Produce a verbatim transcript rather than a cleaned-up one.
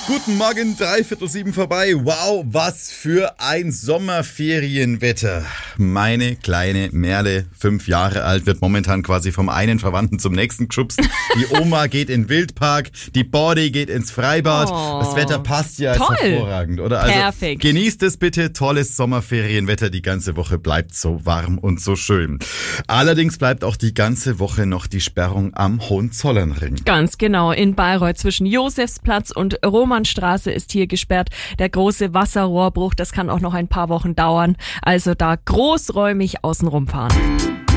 Guten Morgen, dreiviertel sieben vorbei. Wow, was für ein Sommerferienwetter. Meine kleine Merle, fünf Jahre alt, wird momentan quasi vom einen Verwandten zum nächsten geschubst. Die Oma geht in den Wildpark, die Body geht ins Freibad. Oh, das Wetter passt ja, ist toll. hervorragend, oder? Also Perfekt. Genießt es bitte, tolles Sommerferienwetter. Die ganze Woche bleibt so warm und so schön. Allerdings bleibt auch die ganze Woche noch die Sperrung am Hohenzollernring. Ganz genau, in Bayreuth zwischen Josefsplatz und Romannstraße ist hier gesperrt. Der große Wasserrohrbruch, das kann auch noch ein paar Wochen dauern. Also da großräumig außenrum fahren.